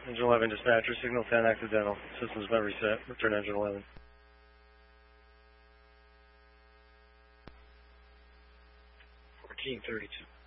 Engine 11 dispatcher, signal 10 accidental. Systems about reset. Return engine 11. 1432.